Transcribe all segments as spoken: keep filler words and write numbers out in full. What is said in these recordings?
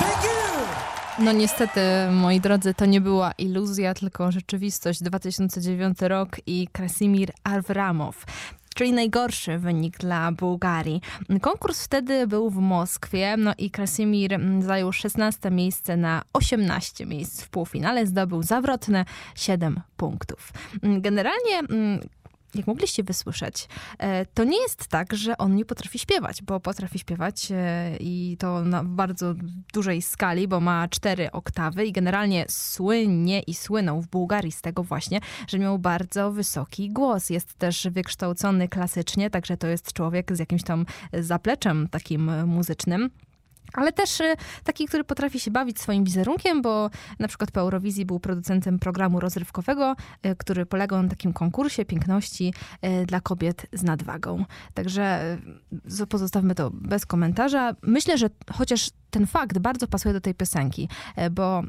No niestety, moi drodzy, to nie była iluzja, tylko rzeczywistość. dwa tysiące dziewiąty rok i Krasimir Avramow. Czyli najgorszy wynik dla Bułgarii. Konkurs wtedy był w Moskwie, no i Krasimir zajął szesnaste miejsce na osiemnaście miejsc w półfinale. Zdobył zawrotne siedem punktów. Generalnie, jak mogliście wysłyszeć, to nie jest tak, że on nie potrafi śpiewać, bo potrafi śpiewać i to na bardzo dużej skali, bo ma cztery oktawy i generalnie słynie i słynął w Bułgarii z tego właśnie, że miał bardzo wysoki głos. Jest też wykształcony klasycznie, także to jest człowiek z jakimś tam zapleczem takim muzycznym. Ale też taki, który potrafi się bawić swoim wizerunkiem, bo na przykład po Eurowizji był producentem programu rozrywkowego, który polegał na takim konkursie piękności dla kobiet z nadwagą. Także pozostawmy to bez komentarza. Myślę, że chociaż ten fakt bardzo pasuje do tej piosenki, bo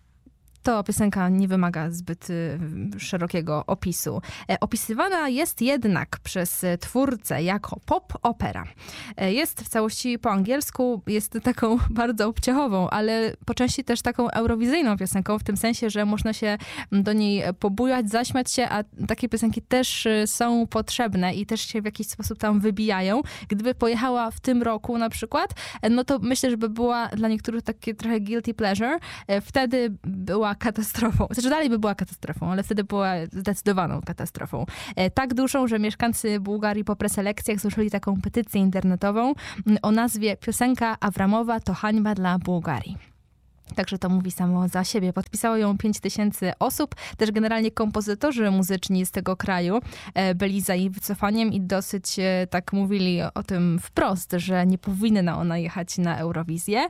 to piosenka nie wymaga zbyt y, szerokiego opisu. E, opisywana jest jednak przez twórcę jako pop-opera. E, jest w całości po angielsku, jest taką bardzo obciachową, ale po części też taką eurowizyjną piosenką, w tym sensie, że można się do niej pobujać, zaśmiać się, a takie piosenki też są potrzebne i też się w jakiś sposób tam wybijają. Gdyby pojechała w tym roku na przykład, no to myślę, że by była dla niektórych takie trochę guilty pleasure. E, wtedy była katastrofą. Znaczy dalej by była katastrofą, ale wtedy była zdecydowaną katastrofą. E, tak dużą, że mieszkańcy Bułgarii po preselekcjach złożyli taką petycję internetową o nazwie Piosenka Avramowa to hańba dla Bułgarii. Także to mówi samo za siebie. Podpisało ją pięć tysięcy osób. Też generalnie kompozytorzy muzyczni z tego kraju byli za jej wycofaniem i dosyć tak mówili o tym wprost, że nie powinna ona jechać na Eurowizję.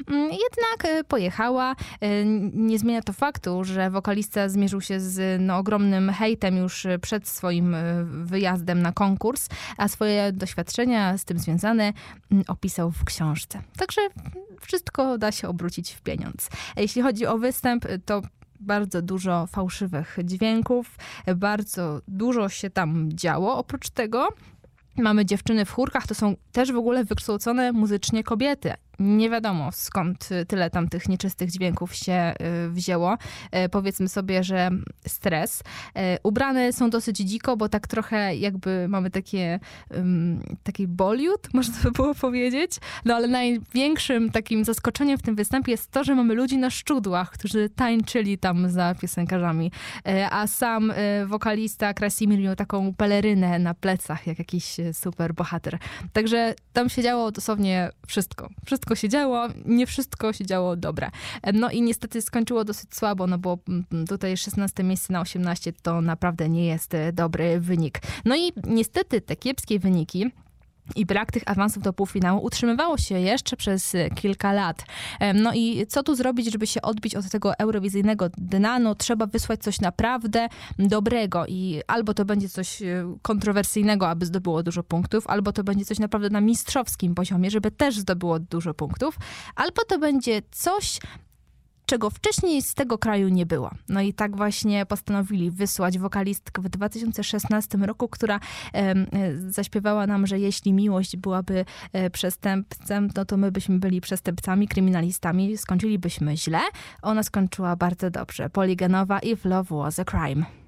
Jednak pojechała. Nie zmienia to faktu, że wokalista zmierzył się z no, ogromnym hejtem już przed swoim wyjazdem na konkurs, a swoje doświadczenia z tym związane opisał w książce. Także wszystko da się obrócić w pieniądz. Jeśli chodzi o występ, to bardzo dużo fałszywych dźwięków, bardzo dużo się tam działo. Oprócz tego mamy dziewczyny w chórkach, to są też w ogóle wykształcone muzycznie kobiety. Nie wiadomo, skąd tyle tam tych nieczystych dźwięków się wzięło. Powiedzmy sobie, że stres. Ubrane są dosyć dziko, bo tak trochę jakby mamy takie um, taki Bollywood, można by było powiedzieć. No ale największym takim zaskoczeniem w tym występie jest to, że mamy ludzi na szczudłach, którzy tańczyli tam za piosenkarzami. A sam wokalista Krasimir miał taką pelerynę na plecach, jak jakiś super bohater. Także tam się działo dosłownie wszystko. Wszystko Wszystko się działo, nie wszystko się działo dobre. No i niestety skończyło dosyć słabo, no bo tutaj szesnaste miejsce na osiemnaście to naprawdę nie jest dobry wynik. No i niestety te kiepskie wyniki i brak tych awansów do półfinału utrzymywało się jeszcze przez kilka lat. No i co tu zrobić, żeby się odbić od tego eurowizyjnego dna? No trzeba wysłać coś naprawdę dobrego i albo to będzie coś kontrowersyjnego, aby zdobyło dużo punktów, albo to będzie coś naprawdę na mistrzowskim poziomie, żeby też zdobyło dużo punktów, albo to będzie coś, czego wcześniej z tego kraju nie było. No i tak właśnie postanowili wysłać wokalistkę w dwa tysiące szesnastym roku, która e, zaśpiewała nam, że jeśli miłość byłaby e, przestępcem, no to my byśmy byli przestępcami, kryminalistami, skończylibyśmy źle. Ona skończyła bardzo dobrze. Polygenowa If Love Was a Crime.